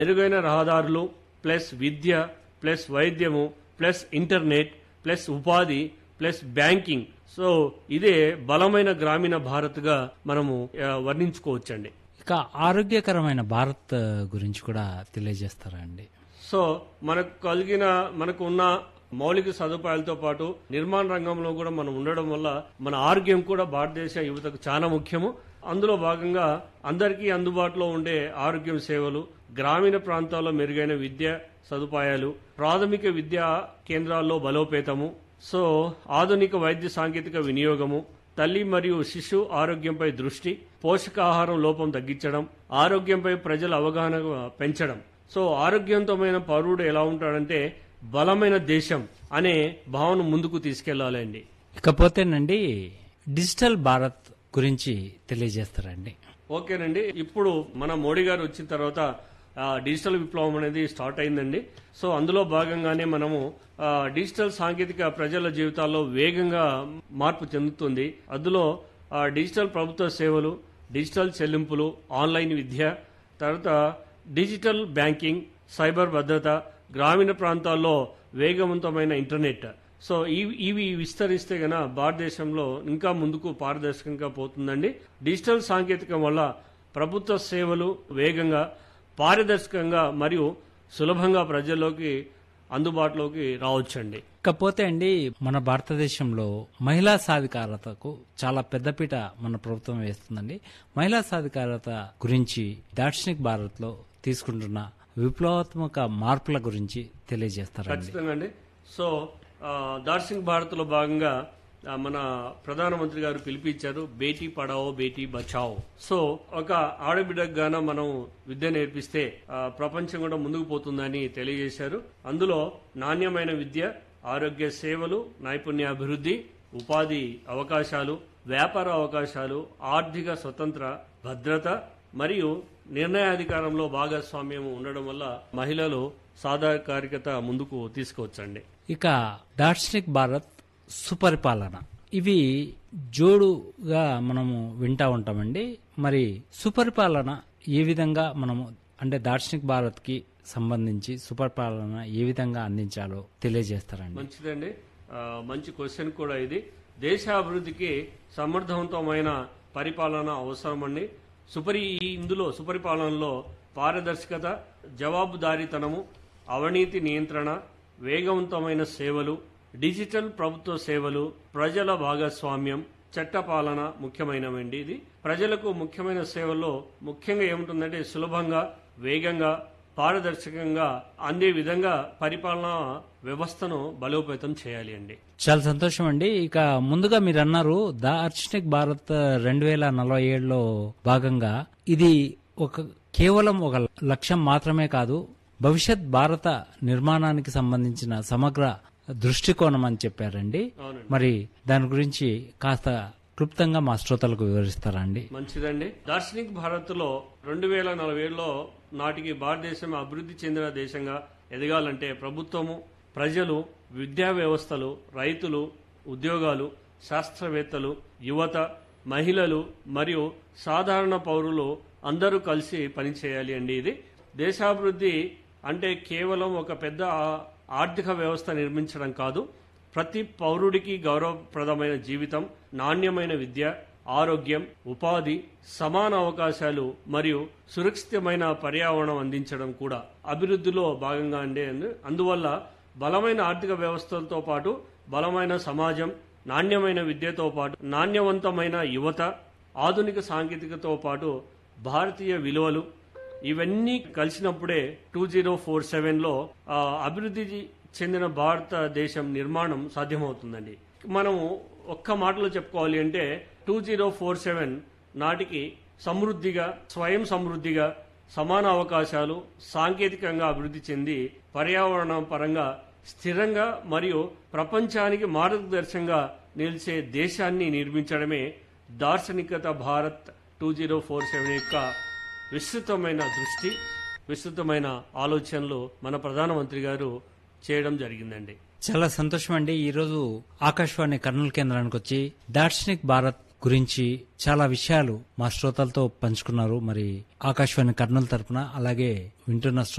మెరుగైన రహదారులు ప్లస్ విద్య ప్లస్ వైద్యము ప్లస్ ఇంటర్నెట్ ప్లస్ ఉపాధి ప్లస్ బ్యాంకింగ్. సో ఇదే బలమైన గ్రామీణ భారత్గా మనము వర్ణించుకోవచ్చండి. ఇక ఆరోగ్యకరమైన భారత్ గురించి కూడా తెలియజేస్తారా అండి? సో మనకు ఉన్న మౌలిక సదుపాయాలతో పాటు నిర్మాణ రంగంలో కూడా మనం ఉండడం వల్ల మన ఆరోగ్యం కూడా భారతదేశ యువతకు చాలా ముఖ్యము. అందులో భాగంగా అందరికీ అందుబాటులో ఉండే ఆరోగ్యం సేవలు, గ్రామీణ ప్రాంతాల్లో మెరుగైన విద్యా సదుపాయాలు, ప్రాథమిక విద్యా కేంద్రాల్లో బలోపేతము, సో ఆధునిక వైద్య సాంకేతిక వినియోగము, తల్లి మరియు శిశు ఆరోగ్యంపై దృష్టి, పోషకాహారం లోపం తగ్గించడం, ఆరోగ్యంపై ప్రజల అవగాహన పెంచడం. సో ఆరోగ్యవంతమైన పౌరుడు ఎలా ఉంటాడంటే బలమైన దేశం అనే భావన ముందుకు తీసుకెళ్లాలండి. ఇకపోతేనండి డిజిటల్ భారత్ గురించి తెలియజేస్తారండి? ఓకేనండి. ఇప్పుడు మన మోడీ గారు వచ్చిన తర్వాత డిజిటల్ విప్లవం అనేది స్టార్ట్ అయిందండి. సో అందులో భాగంగానే మనము డిజిటల్ సాంకేతిక ప్రజల జీవితాల్లో వేగంగా మార్పు చెందుతుంది. అందులో డిజిటల్ ప్రభుత్వ సేవలు, డిజిటల్ చెల్లింపులు, ఆన్లైన్ విద్య, తర్వాత డిజిటల్ బ్యాంకింగ్, సైబర్ భద్రత, గ్రామీణ ప్రాంతాల్లో వేగవంతమైన ఇంటర్నెట్. సో ఇవి విస్తరిస్తే గన భారతదేశంలో ఇంకా ముందుకు పారదర్శకంగా పోతుందండి. డిజిటల్ సాంకేతికం వల్ల ప్రభుత్వ సేవలు వేగంగా, పారదర్శకంగా మరియు సులభంగా ప్రజల్లోకి అందుబాటులోకి రావచ్చండి. ఇకపోతే అండి మన భారతదేశంలో మహిళా సాధికారతకు చాలా పెద్దపీట మన ప్రభుత్వం వేస్తుందండి. మహిళా సాధికారత గురించి దార్శనిక్ భారత్ లో తీసుకుంటున్న విప్లవాత్మక మార్పుల గురించి తెలియజేస్తారా? ఖచ్చితంగా అండి. సో దార్శనిక్ భారత్ లో భాగంగా మన ప్రధానమంత్రి గారు పిలిపించారు బేటీ పడావో బేటీ బచావో. సో ఒక ఆడబిడ్డకు గాన మనం విద్య నేర్పిస్తే ప్రపంచం కూడా ముందుకు పోతుందని తెలియజేశారు. అందులో నాణ్యమైన విద్య, ఆరోగ్య సేవలు, నైపుణ్యాభివృద్ధి, ఉపాధి అవకాశాలు, వ్యాపార అవకాశాలు, ఆర్థిక స్వతంత్ర, భద్రత మరియు నిర్ణయాధికారంలో భాగస్వామ్యం ఉండడం వల్ల మహిళలు సాధికారికత ముందుకు తీసుకువచ్చండి. ఇక దార్శనిక్ భారత్, సుపరిపాలన, ఇవి జోడుగా మనము వింటా ఉంటామండి. మరి సుపరిపాలన ఏ విధంగా మనము అంటే దార్శనిక్ భారత్ కి సంబంధించి సుపరిపాలన ఏ విధంగా అందించాలో తెలియజేస్తారండి? మంచిదండి. మంచి క్వశ్చన్ కూడా ఇది. దేశాభివృద్ధికి సమర్థవంతమైన పరిపాలన అవసరమండి. ఇందులో సుపరిపాలనలో పారదర్శకత, జవాబుదారీతనము, అవినీతి నియంత్రణ, వేగవంతమైన సేవలు, డిజిటల్ ప్రభుత్వ సేవలు, ప్రజల భాగస్వామ్యం, చట్టపాలన ముఖ్యమైనవండి. ఇది ప్రజలకు ముఖ్యమైన సేవల్లో ముఖ్యంగా ఏముంటుందంటే సులభంగా, వేగంగా, పారదర్శకంగా అందే విధంగా పరిపాలనా వ్యవస్థను బలోపేతం చేయాలి అండి. చాలా సంతోషం అండి. ఇక ముందుగా మీరు అన్నారు దార్శనిక్ భారత్ 2047లో భాగంగా ఇది కేవలం ఒక లక్ష్యం మాత్రమే కాదు, భవిష్యత్ భారత నిర్మాణానికి సంబంధించిన సమగ్ర దృష్టికోణం అని చెప్పారండి. మరి దాని గురించి కాస్త క్లుప్తంగా మా శ్రోతలకు వివరిస్తారా అండి? మంచిదండి. దార్శనిక్ భారత్ లో 2047లో నాటికి భారతదేశం అభివృద్ధి చెందిన దేశంగా ఎదగాలంటే ప్రభుత్వము, ప్రజలు, విద్యా వ్యవస్థలు, రైతులు, ఉద్యోగాలు, శాస్త్రవేత్తలు, యువత, మహిళలు మరియు సాధారణ పౌరులు అందరూ కలిసి పనిచేయాలి అండి. ఇది దేశాభివృద్ధి అంటే కేవలం ఒక పెద్ద ఆర్థిక వ్యవస్థ నిర్మించడం కాదు, ప్రతి పౌరుడికి గౌరవప్రదమైన జీవితం, నాణ్యమైన విద్య, ఆరోగ్యం, ఉపాధి, సమాన అవకాశాలు మరియు సురక్షితమైన పర్యావరణం అందించడం కూడా అభివృద్ధిలో భాగంగా అండి. అందువల్ల బలమైన ఆర్థిక వ్యవస్థలతో పాటు బలమైన సమాజం, నాణ్యమైన విద్యతో పాటు నాణ్యవంతమైన యువత, ఆధునిక సాంకేతికతో పాటు భారతీయ విలువలు ఇవన్నీ కలిసినప్పుడే 2047లో అభివృద్ధి చెందిన భారతదేశం నిర్మాణం సాధ్యమవుతుందండి. మనము ఒక్క మాటలో చెప్పుకోవాలి అంటే 2047 నాటికి సమృద్ధిగా, స్వయం సమృద్ధిగా, సమాన అవకాశాలు, సాంకేతికంగా అభివృద్ధి చెంది పర్యావరణ పరంగా స్థిరంగా మరియు ప్రపంచానికి మార్గదర్శకంగా నిలిచే దేశాన్ని నిర్మించడమే దార్శనికత భారత్ 2047 యొక్క విస్తృతమైన దృష్టి, విస్తృతమైన ఆలోచనలు మన ప్రధానమంత్రి గారు చేయడం జరిగిందండి. చాలా సంతోషం అండి. ఈరోజు ఆకాశవాణి కర్నూలు కేంద్రానికి వచ్చి దార్శనిక్ భారత్ గురించి చాలా విషయాలు మా శ్రోతలతో పంచుకున్నారు. మరి ఆకాశవాణి కర్నూలు తరపున అలాగే వింటున్న